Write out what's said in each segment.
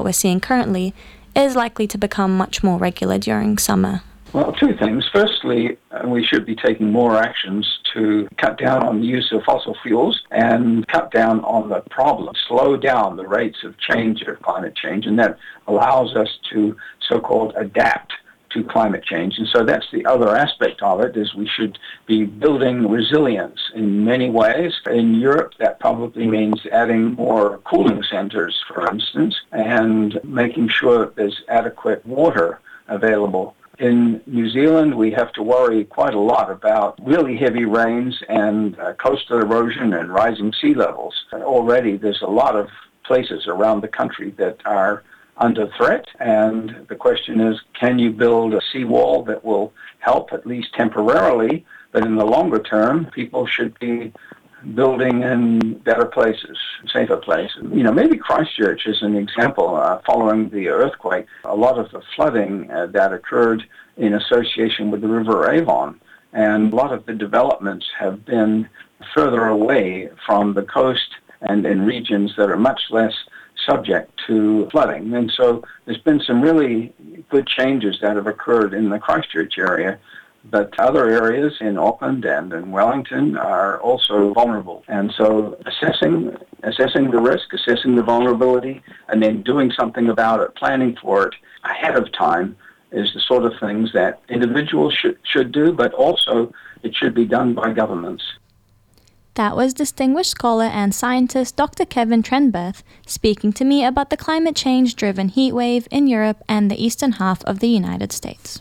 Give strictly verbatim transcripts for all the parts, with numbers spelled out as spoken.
we're seeing currently is likely to become much more regular during summer? Well, two things. Firstly, uh, we should be taking more actions to cut down on the use of fossil fuels and cut down on the problem, slow down the rates of change of climate change, and that allows us to so-called adapt to climate change. And so that's the other aspect of it, is we should be building resilience in many ways. In Europe, that probably means adding more cooling centers, for instance, and making sure that there's adequate water available. In New Zealand, we have to worry quite a lot about really heavy rains and uh, coastal erosion and rising sea levels. Uh, already there's a lot of places around the country that are under threat, and the question is, can you build a seawall that will help at least temporarily, but in the longer term, people should be building in better places, safer places. You know, maybe Christchurch is an example. Uh, following the earthquake, a lot of the flooding uh, that occurred in association with the River Avon, and a lot of the developments have been further away from the coast and in regions that are much less subject to flooding. And so there's been some really good changes that have occurred in the Christchurch area. But other areas in Auckland and in Wellington are also vulnerable. And so assessing assessing the risk, assessing the vulnerability, and then doing something about it, planning for it ahead of time, is the sort of things that individuals should, should do, but also it should be done by governments. That was distinguished scholar and scientist Doctor Kevin Trenberth speaking to me about the climate change-driven heat wave in Europe and the eastern half of the United States.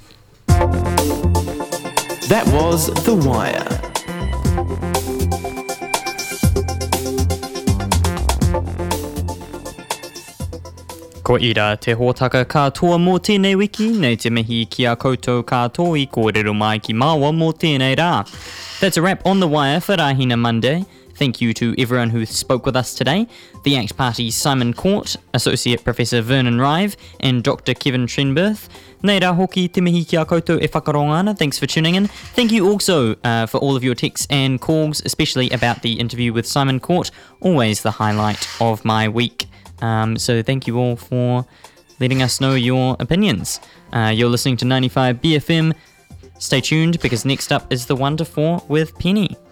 That was The Wire. Ko ira te hōtaka katoa mō tēnei wiki, nei te mihi ki a koutou katoa I kōrero mai ki māua mō tēnei rā. That's a wrap on The Wire for Rahina Monday. Thank you to everyone who spoke with us today. The ACT Party's Simon Court, Associate Professor Vernon Rive, and Doctor Kevin Trenberth. Nei rā hoki te mihi ki a koutou e whakaronga ana. Thanks for tuning in. Thank you also uh, for all of your texts and calls, especially about the interview with Simon Court. Always the highlight of my week. Um, so thank you all for letting us know your opinions. Uh, you're listening to ninety-five B F M. Stay tuned, because next up is The One to Four with Penny.